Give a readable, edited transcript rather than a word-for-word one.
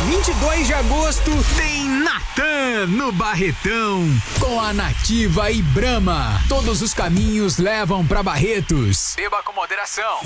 22 de agosto, tem Natan no Barretão. Com a Nativa e Brahma. Todos os caminhos levam pra Barretos. Beba com moderação.